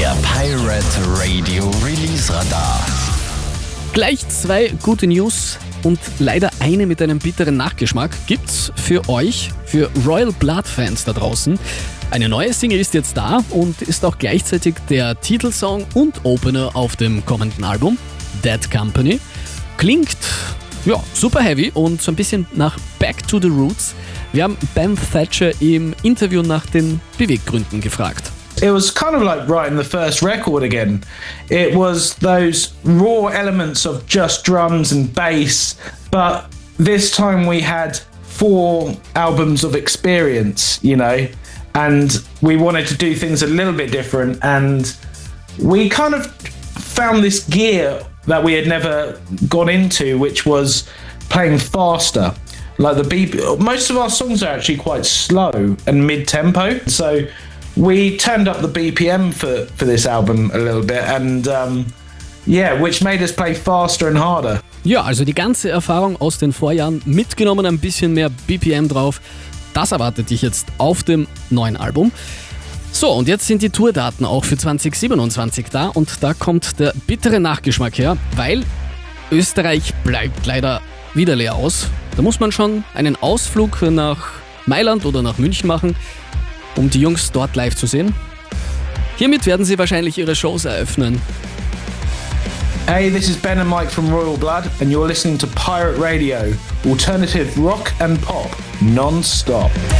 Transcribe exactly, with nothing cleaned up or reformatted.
Der Pirate Radio Release Radar. Gleich zwei gute News und leider eine mit einem bitteren Nachgeschmack gibt's für euch, für Royal Blood Fans da draußen. Eine neue Single ist jetzt da und ist auch gleichzeitig der Titelsong und Opener auf dem kommenden Album, Dead Company. Klingt ja super heavy und so ein bisschen nach Back to the Roots. Wir haben Ben Thatcher im Interview nach den Beweggründen gefragt. It was kind of like writing the first record again. It was those raw elements of just drums and bass, but this time we had four albums of experience, you know, and we wanted to do things a little bit different, and we kind of found this gear that we had never gone into, which was playing faster. Like the beat, most of our songs are actually quite slow and mid-tempo, so we turned up the B P M for, for this album a little bit, and um, yeah, which made us play faster and harder. Ja, also die ganze Erfahrung aus den Vorjahren mitgenommen, ein bisschen mehr B P M drauf. Das erwartet dich jetzt auf dem neuen Album. So, und jetzt sind die Tourdaten auch für zwanzig siebenundzwanzig da und da kommt der bittere Nachgeschmack her, weil Österreich bleibt leider wieder leer aus. Da muss man schon einen Ausflug nach Mailand oder nach München machen, um die Jungs dort live zu sehen. Hiermit werden sie wahrscheinlich ihre Shows eröffnen. Hey, this is Ben and Mike from Royal Blood and you're listening to Pirate Radio, alternative rock and pop non-stop.